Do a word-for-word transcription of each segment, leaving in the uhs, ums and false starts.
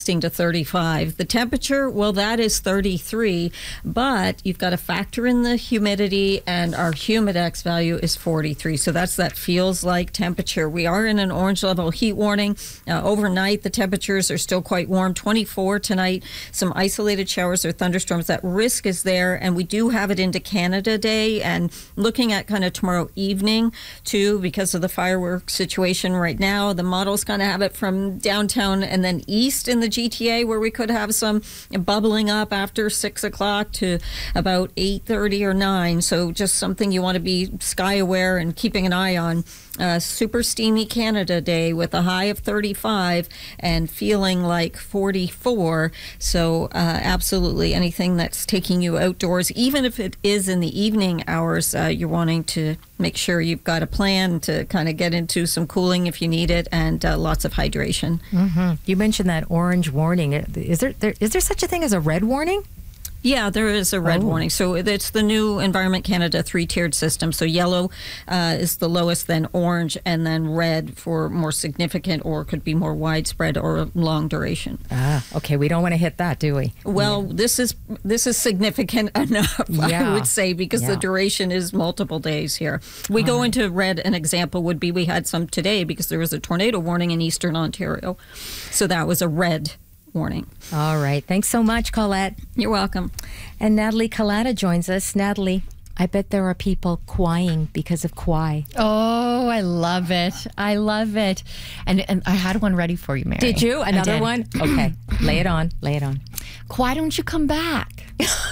to thirty-five. The temperature, well, that is thirty-three, but you've got to factor in the humidity, and our humidex value is forty-three. So that's that feels like temperature. We are in an orange level heat warning. Uh, overnight, the temperatures are still quite warm. twenty-four tonight. Some isolated showers or thunderstorms. That risk is there, and we do have it into Canada Day. And looking at kind of tomorrow evening too, because of the fireworks situation right now, the models kind of have it from downtown and then east in the G T A, where we could have some bubbling up after six o'clock to about eight thirty or nine. So just something you want to be sky aware and keeping an eye on. Uh, super steamy Canada Day with a high of thirty-five and feeling like forty-four. So uh, absolutely anything that's taking you outdoors, even if it is in the evening hours, uh, you're wanting to make sure you've got a plan to kind of get into some cooling if you need it, and uh, lots of hydration. Mm-hmm. You mentioned that orange warning. Is there, there is there such a thing as a red warning? Yeah, there is a red oh. warning. So it's the new Environment Canada three-tiered system. So yellow uh, is the lowest, then orange, and then red for more significant or could be more widespread or long duration. Ah, okay. We don't want to hit that, do we? Well, yeah. this is this is significant enough, yeah. I would say, because yeah. the duration is multiple days here. We All go right. into red. An example would be we had some today because there was a tornado warning in eastern Ontario. So that was a red warning. All right. Thanks so much, Colette. You're welcome. And Natalie Kalata joins us. Natalie, I bet there are people crying because of Kwai. Oh, I love it. I love it. And and I had one ready for you, Mary. Did you? Another one? Okay. Lay it on. Lay it on. Why don't you come back?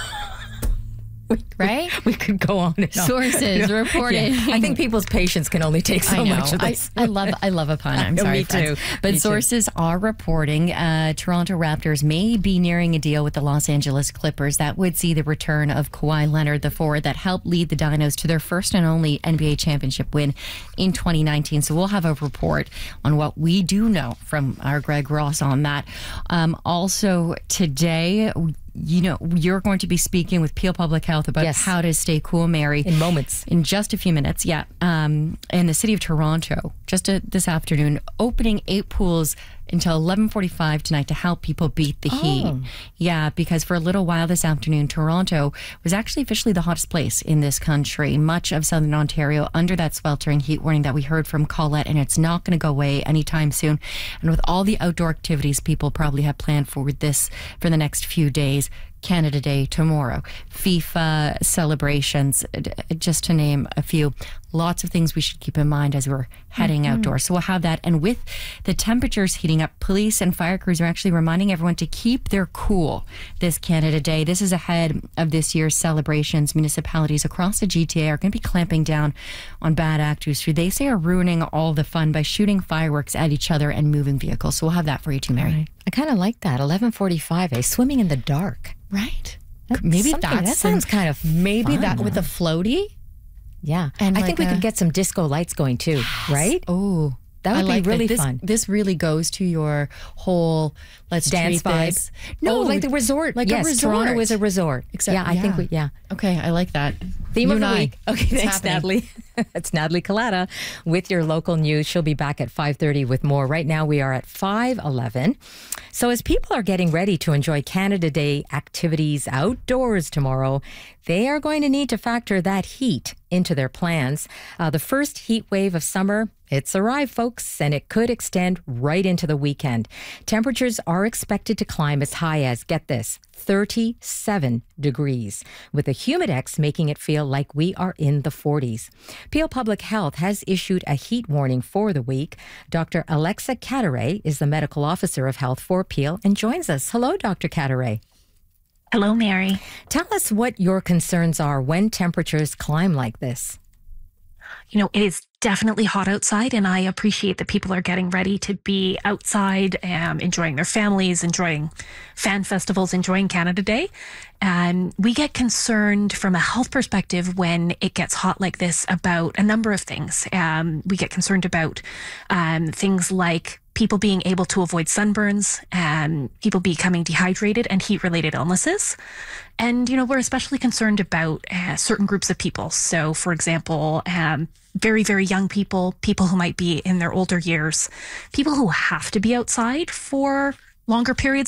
We, right? We, we could go on and on. Sources reporting. Yeah. I think people's patience can only take so I know. much of this. I, I love I love a pun. I'm no, sorry, me friends. too. But me sources too. are reporting uh, Toronto Raptors may be nearing a deal with the Los Angeles Clippers that would see the return of Kawhi Leonard, the forward that helped lead the Dinos to their first and only N B A championship win in twenty nineteen. So we'll have a report on what we do know from our Greg Ross on that. Um, also today, you know, you're going to be speaking with Peel Public Health about yes. how to stay cool, Mary. In moments. In just a few minutes, yeah. Um, in the city of Toronto, just a, this afternoon, opening eight pools until eleven forty-five tonight to help people beat the oh. heat. Yeah, because for a little while this afternoon, Toronto was actually officially the hottest place in this country. Much of southern Ontario under that sweltering heat warning that we heard from Colette, and it's not going to go away anytime soon. And with all the outdoor activities people probably have planned for this for the next few days, Canada Day tomorrow, FIFA celebrations, just to name a few. Lots of things we should keep in mind as we're heading mm-hmm. outdoors. So we'll have that. And with the temperatures heating up, police and fire crews are actually reminding everyone to keep their cool this Canada Day. This is ahead of this year's celebrations. Municipalities across the G T A are going to be clamping down on bad actors who they say are ruining all the fun by shooting fireworks at each other and moving vehicles. So we'll have that for you too, Mary. Right. I kind of like that. eleven forty-five, eh? Swimming in the dark. Right. That's maybe that's that sounds kind of maybe fun. that with a floaty. Yeah. And I like think we a, could get some disco lights going too, yes. right? Oh, that would I like be really that. This, fun. This really goes to your whole let's dance treat vibe. This. No, oh, like the resort. Like yes, a resort. Toronto is a resort. Exactly. Yeah, I yeah. think we, yeah. Okay, I like that. Theme you of the I. week. Okay, it's thanks, happening. Natalie. It's Natalie Kalata with your local news. She'll be back at five thirty with more. Right now we are at five eleven. So as people are getting ready to enjoy Canada Day activities outdoors tomorrow, they are going to need to factor that heat into their plans. Uh, the first heat wave of summer, it's arrived, folks, and it could extend right into the weekend. Temperatures are expected to climb as high as, get this, thirty-seven degrees, with the humidex making it feel like we are in the forties. Peel Public Health has issued a heat warning for the week. Doctor Alexa Cataray is the medical officer of health for Peel and joins us. Hello, Doctor Cataray. Hello, Mary. Tell us what your concerns are when temperatures climb like this. You know, it is definitely hot outside, and I appreciate that people are getting ready to be outside, um, enjoying their families, enjoying fan festivals, enjoying Canada Day. And we get concerned from a health perspective when it gets hot like this about a number of things. Um, we get concerned about um, things like people being able to avoid sunburns, and people becoming dehydrated, and heat-related illnesses. And, you know, we're especially concerned about uh, certain groups of people. So, for example, um, very, very young people, people who might be in their older years, people who have to be outside for longer periods